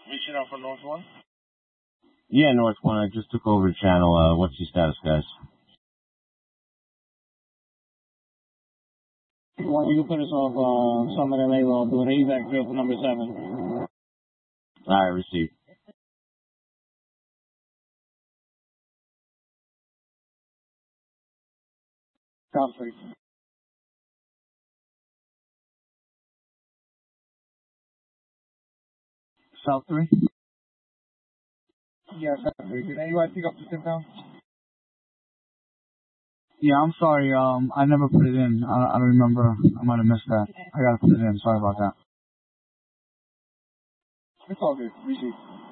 Reaching out for North 1? Yeah, North 1, I just took over the channel. What's your status, guys? Why do you put us off Summit LA while doing AVAC drill for number 7? Alright, received. South 3. South 3? Yeah, South 3. Did anybody pick up the 10 pound? Yeah, I'm sorry. I never put it in. I don't remember. I might have missed that. I gotta put it in. Sorry about that. It's all good. Appreciate it.